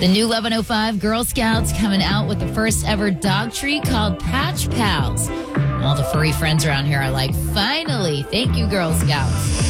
The new 1105 Girl Scouts coming out with the first ever dog treat called Patch Pals. All the furry friends around here are like, finally, thank you, Girl Scouts.